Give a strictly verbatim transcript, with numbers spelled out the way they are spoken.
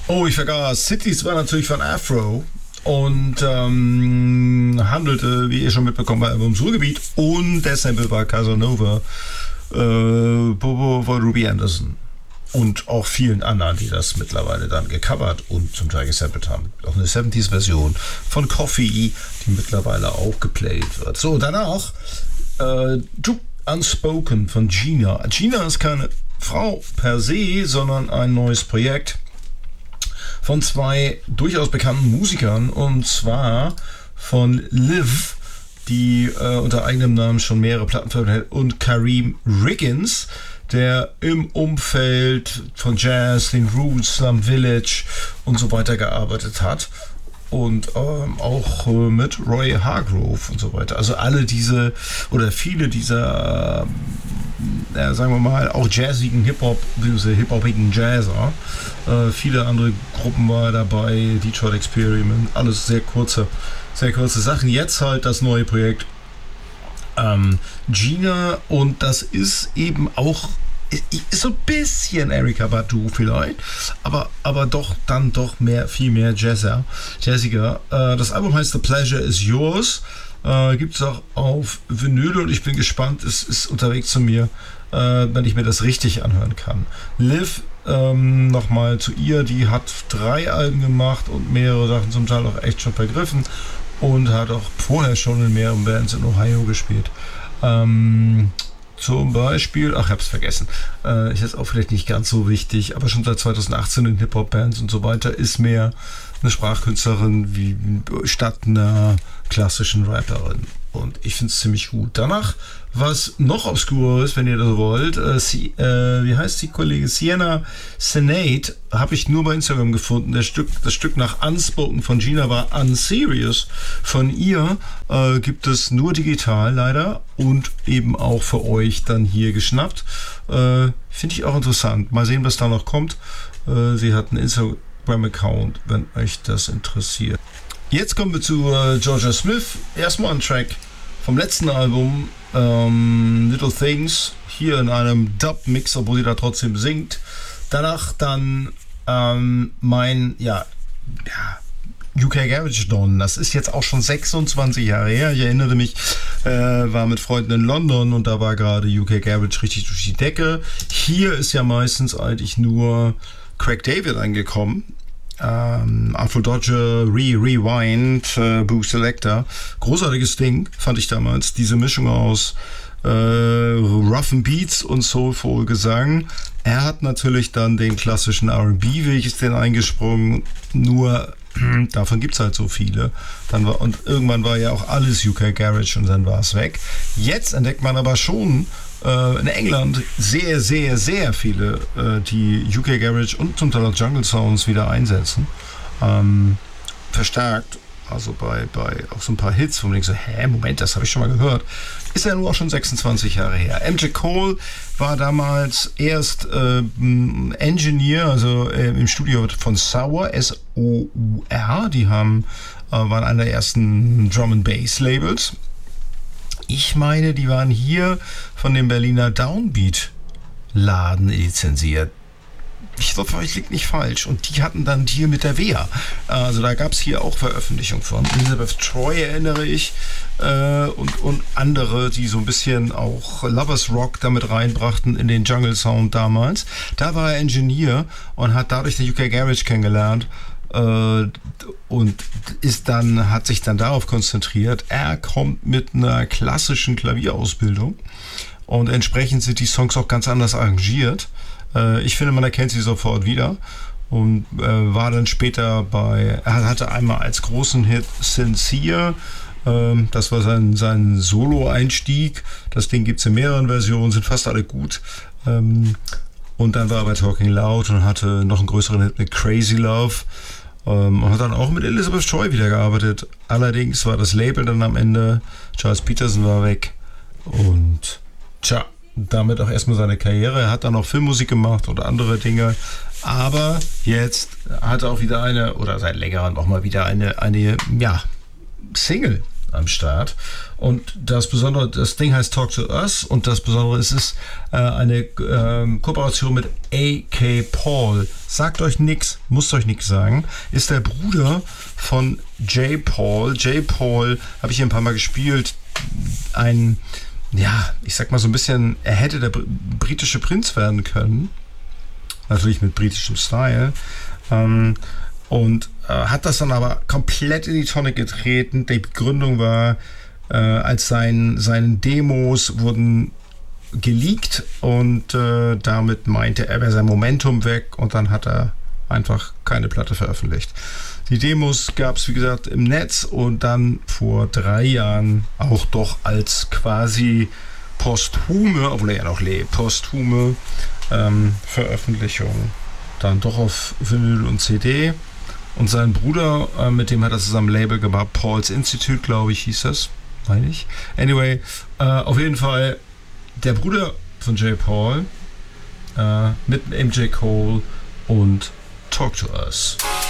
Oh, ich vergaß. Cities war natürlich von Afro und ähm, handelte, wie ihr schon mitbekommen habt, ums Ruhrgebiet, und der Sample war Casanova äh, von Ruby Anderson und auch vielen anderen, die das mittlerweile dann gecovert und zum Teil gesampelt haben. Auch eine siebziger-Version von Coffee, die mittlerweile auch geplayt wird. So, danach äh, Juke Unspoken von Gina. Gina ist keine Frau per se, sondern ein neues Projekt von zwei durchaus bekannten Musikern, und zwar von Liv, die äh, unter eigenem Namen schon mehrere Platten veröffentlicht hat, und Kareem Riggins, der im Umfeld von Jazz, den Roots, Slum Village und so weiter gearbeitet hat. Und ähm, auch äh, mit Roy Hargrove und so weiter. Also alle diese, oder viele dieser, äh, ja, sagen wir mal, auch jazzigen Hip-Hop, diese hip-hopigen Jazzer. Äh, viele andere Gruppen war dabei, Detroit Experiment, alles sehr kurze, sehr kurze Sachen. Jetzt halt das neue Projekt ähm, Gina, und das ist eben auch ist so ein bisschen Erykah Badu vielleicht, aber, aber doch dann doch mehr, viel mehr Jazzer, Jazziger. Äh, das Album heißt The Pleasure Is Yours, äh, gibt es auch auf Vinyl, und ich bin gespannt, es ist unterwegs zu mir, äh, wenn ich mir das richtig anhören kann. Liv, ähm, nochmal zu ihr, die hat drei Alben gemacht und mehrere Sachen zum Teil auch echt schon vergriffen und hat auch vorher schon in mehreren Bands in Ohio gespielt. Ähm, Zum Beispiel, ach, ich hab's vergessen, äh, ist jetzt auch vielleicht nicht ganz so wichtig, aber schon seit zweitausendachtzehn in Hip-Hop-Bands und so weiter, ist mehr eine Sprachkünstlerin wie statt einer klassischen Rapperin. Und ich finde es ziemlich gut. Danach, was noch obskur ist, wenn ihr das wollt, äh, sie, äh, wie heißt die Kollege? Sienna Senate, habe ich nur bei Instagram gefunden. Das Stück, das Stück nach Unspoken von Gina war Unserious. Von ihr äh, gibt es nur digital leider und eben auch für euch dann hier geschnappt. Äh, Finde ich auch interessant. Mal sehen, was da noch kommt. Äh, sie hat einen Instagram-Account, wenn euch das interessiert. Jetzt kommen wir zu äh, Georgia Smith. Erstmal ein Track vom letzten Album, ähm, Little Things, hier in einem Dub-Mix, obwohl sie da trotzdem singt. Danach dann ähm, mein, ja, ja, U K Garage Don. Das ist jetzt auch schon sechsundzwanzig Jahre her. Ich erinnere mich, äh, war mit Freunden in London und da war gerade U K Garage richtig durch die Decke. Hier ist ja meistens eigentlich nur Craig David angekommen. Ähm, Afro Dodger, Re Rewind, äh, Boo Selector. Großartiges Ding, fand ich damals. Diese Mischung aus äh, roughen Beats und Soulful Gesang. Er hat natürlich dann den klassischen R and B-Weg, ist den eingesprungen. Nur davon gibt es halt so viele. Dann war, und irgendwann war ja auch alles U K Garage und dann war es weg. Jetzt entdeckt man aber schon in England sehr, sehr, sehr viele, äh, die U K Garage und zum Teil auch Jungle Sounds wieder einsetzen. Ähm, verstärkt. Also bei, bei auch so ein paar Hits, wo man denkt so, hä, Moment, das habe ich schon mal gehört. Ist ja nur auch schon sechsundzwanzig Jahre her. M J Cole war damals erst äh, Engineer, also äh, im Studio von Sour, S O U R. Die haben, äh, waren einer der ersten Drum and Bass Labels. Ich meine, die waren hier von dem Berliner Downbeat-Laden lizenziert. Ich hoffe, ich liege nicht falsch. Und die hatten dann hier mit der W E A. Also da gab es hier auch Veröffentlichungen von. Elizabeth Troy erinnere ich. Äh, und, und andere, die so ein bisschen auch Lovers Rock damit reinbrachten in den Jungle Sound damals. Da war er Engineer und hat dadurch den U K Garage kennengelernt. Und ist dann, hat sich dann darauf konzentriert. Er kommt mit einer klassischen Klavierausbildung und entsprechend sind die Songs auch ganz anders arrangiert. Ich finde, man erkennt sie sofort wieder und war dann später bei, er hatte einmal als großen Hit Sincere, das war sein, sein Solo-Einstieg. Das Ding gibt es in mehreren Versionen, sind fast alle gut. Und dann war er bei Talking Loud und hatte noch einen größeren Hit mit Crazy Love. Ähm, und hat dann auch mit Elizabeth Troy wieder gearbeitet. Allerdings war das Label dann am Ende, Charles Peterson war weg. Und tja, damit auch erstmal seine Karriere. Er hat dann auch Filmmusik gemacht oder andere Dinge. Aber jetzt hat er auch wieder eine, oder seit längerem auch mal wieder eine, eine ja, Single am Start. Und das Besondere, das Ding heißt Talk to Us und das Besondere ist, es ist äh, eine äh, Kooperation mit A K Paul. Sagt euch nix, muss euch nix sagen. Ist der Bruder von J Paul. J Paul habe ich hier ein paar Mal gespielt. Ein, ja, ich sag mal so ein bisschen, er hätte der br- britische Prinz werden können. Natürlich mit britischem Style. Ähm, und äh, hat das dann aber komplett in die Tonne getreten. Die Begründung war, äh, als sein, seinen Demos wurden geleakt und äh, damit meinte er, wäre sein Momentum weg und dann hat er einfach keine Platte veröffentlicht. Die Demos gab es, wie gesagt, im Netz und dann vor drei Jahren auch doch als quasi posthume, obwohl er ja noch lebt, posthume ähm, Veröffentlichung. Dann doch auf Vinyl und C D. Und sein Bruder, äh, mit dem hat er zusammen ein Label gemacht, Paul's Institute, glaube ich, hieß das. Meine ich. Anyway, äh, auf jeden Fall der Bruder von J Paul äh, mit M J Cole und Talk to Us.